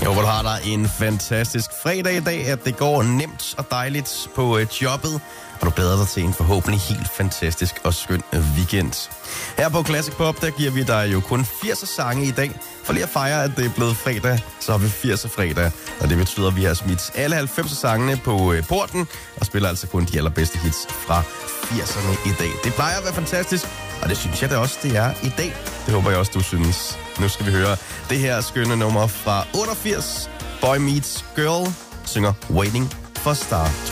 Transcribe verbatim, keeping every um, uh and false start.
håber, du har dig en fantastisk fredag i dag, at det går nemt og dejligt på jobbet, og du glæder dig til en forhåbentlig helt fantastisk og skøn weekend. Her på Classic Pop, der giver vi dig jo kun firs sange i dag. For lige at fejre, at det er blevet fredag, så har vi firs fredag, og det betyder, at vi har smidt alle halvfems sangene på porten, og spiller altså kun de allerbedste hits fra firserne i dag. Det plejer at være fantastisk, og det synes jeg da også, det er i dag. Det håber jeg også, du synes. Nu skal vi høre det her skønne nummer fra otteogfirs. Boy Meets Girl synger Waiting for Star.